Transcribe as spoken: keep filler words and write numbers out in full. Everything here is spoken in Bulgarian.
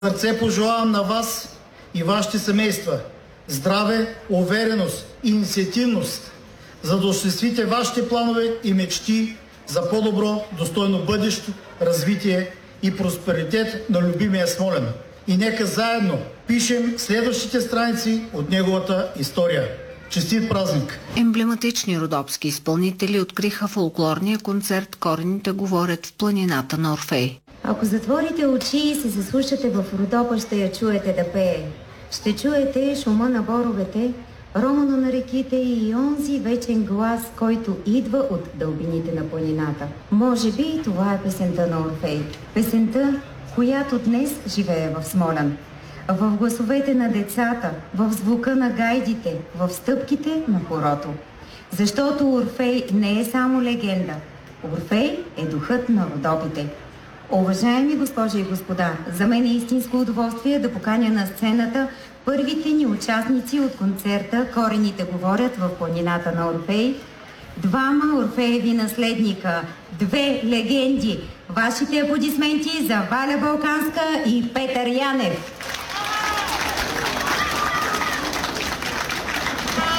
Сърце пожелавам на вас и вашите семейства здраве, увереност и инициативност, за да осъществите вашите планове и мечти за по-добро, достойно бъдещо развитие и просперитет на любимия Смолян. И нека заедно пишем следващите страници от неговата история. Честит празник! Емблематични родопски изпълнители откриха фолклорния концерт "Корените говорят" в планината на Орфей. Ако затворите очи и се заслушате в Родопа, ще я чуете да пее. Ще чуете шума на боровете, романа на реките и онзи вечен глас, който идва от дълбините на планината. Може би това е песента на Орфей. Песента, която днес живее в Смолян. В гласовете на децата, в звука на гайдите, в стъпките на хорото. Защото Орфей не е само легенда. Орфей е духът на Родопите. Уважаеми госпожи и господа, за мен е истинско удоволствие да поканя на сцената първите ни участници от концерта "Корените говорят" в планината на Орфей. Двама орфееви наследника, две легенди. Вашите аплодисменти за Валя Балканска и Петър Янев.